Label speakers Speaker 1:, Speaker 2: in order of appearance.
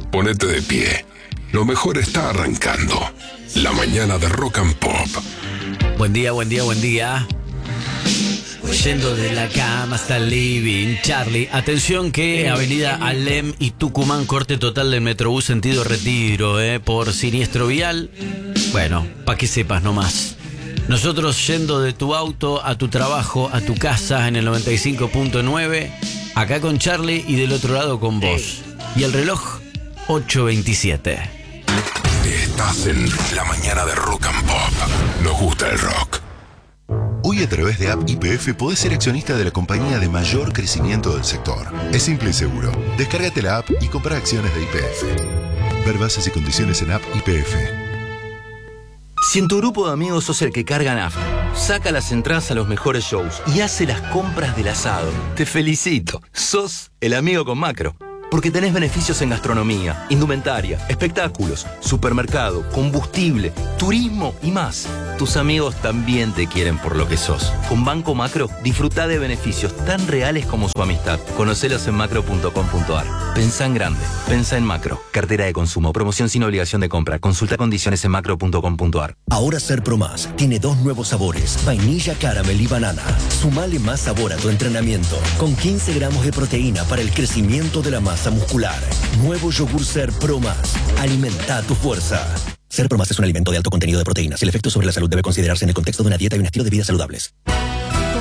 Speaker 1: Ponete de pie. Lo mejor está arrancando. La mañana de Rock and Pop.
Speaker 2: Buen día, buen día, buen día. Yendo de la cama hasta el living, Charlie. Atención que Avenida Alem y Tucumán, corte total del Metrobús sentido Retiro, por siniestro vial. Bueno, pa' que sepas nomás. Nosotros yendo de tu auto a tu trabajo, a tu casa en el 95.9, acá con Charlie y del otro lado con vos. Y el reloj, 8:27.
Speaker 1: Estás en la mañana de Rock and Pop. Nos gusta el rock.
Speaker 3: Hoy a través de App YPF podés ser accionista de la compañía de mayor crecimiento del sector. Es simple y seguro. Descárgate la app y compra acciones de YPF. Ver bases y condiciones en App YPF.
Speaker 4: Si en tu grupo de amigos sos el que carga nafta, saca las entradas a los mejores shows y hace las compras del asado, te felicito. Sos el amigo con Macro. Porque tenés beneficios en gastronomía, indumentaria, espectáculos, supermercado, combustible, turismo y más. Tus amigos también te quieren por lo que sos. Con Banco Macro, disfrutá de beneficios tan reales como su amistad. Conocelos en macro.com.ar. Pensá en grande. Pensá en Macro. Cartera de consumo. Promoción sin obligación de compra. Consulta condiciones en macro.com.ar.
Speaker 5: Ahora Ser Pro Más tiene 2 nuevos sabores, vainilla, caramel y banana. Sumale más sabor a tu entrenamiento, con 15 gramos de proteína para el crecimiento de la masa muscular. Nuevo yogur Ser Pro Más. Alimenta tu fuerza. Ser Pro Más es un alimento de alto contenido de proteínas. El efecto sobre la salud debe considerarse en el contexto de una dieta y un estilo de vida saludables.